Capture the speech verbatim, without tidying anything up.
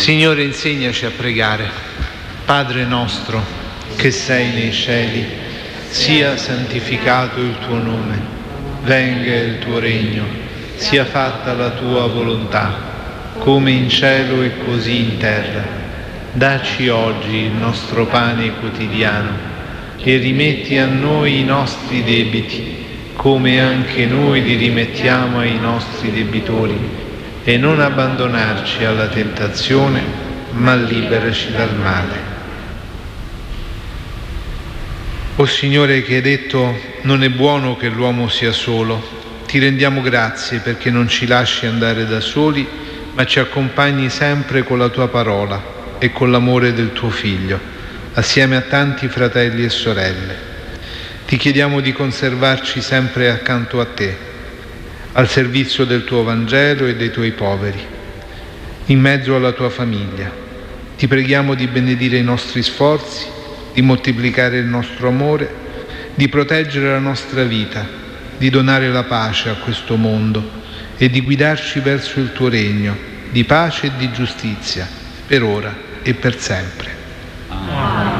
Signore, insegnaci a pregare. Padre nostro, che sei nei cieli, sia santificato il tuo nome, venga il tuo regno, sia fatta la tua volontà, come in cielo e così in terra. Dacci oggi il nostro pane quotidiano e rimetti a noi i nostri debiti, come anche noi li rimettiamo ai nostri debitori, e non abbandonarci alla tentazione, ma liberaci dal male. O Signore, che hai detto non è buono che l'uomo sia solo, ti rendiamo grazie perché non ci lasci andare da soli, ma ci accompagni sempre con la tua parola e con l'amore del tuo Figlio, assieme a tanti fratelli e sorelle. Ti chiediamo di conservarci sempre accanto a te, al servizio del tuo Vangelo e dei tuoi poveri, in mezzo alla tua famiglia. Ti preghiamo di benedire i nostri sforzi, di moltiplicare il nostro amore, di proteggere la nostra vita, di donare la pace a questo mondo e di guidarci verso il tuo regno di pace e di giustizia, per ora e per sempre. Amen.